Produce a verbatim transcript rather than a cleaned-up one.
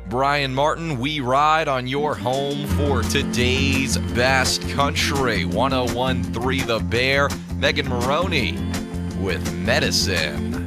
Brian Martin, we ride on your home for today's best country. one oh one point three The Bear, Megan Maroney with Medicine.